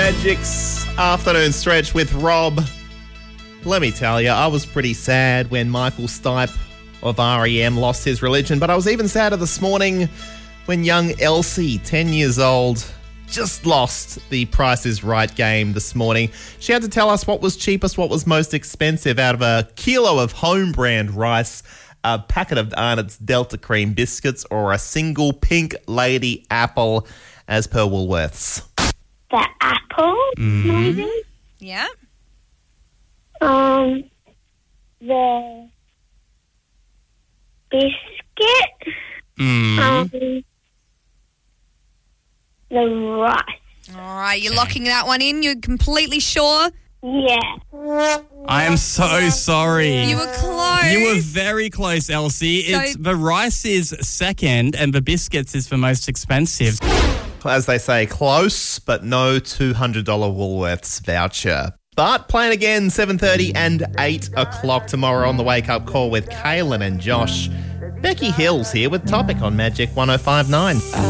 Magic's afternoon stretch with Rob. Let me tell you, I was pretty sad when Michael Stipe of REM lost his religion, but I was even sadder this morning when young Elsie, 10 years old, just lost the Price is Right game this morning. She had to tell us what was cheapest, what was most expensive out of a kilo of home brand rice, a packet of Arnott's Delta Cream biscuits, or a single pink lady apple as per Woolworths. The apple, maybe? Yeah. The biscuit. The rice. All right, you're locking that one in. You're completely sure? Yeah. I am so sorry. You were close. You were very close, Elsie. The rice is second and the biscuits is the most expensive. As they say, close, but no $200 Woolworths voucher. But playing again 7:30 and 8 o'clock tomorrow on the Wake Up Call with Kaylin and Josh. Becky Hill's here with Topic on Magic 105.9.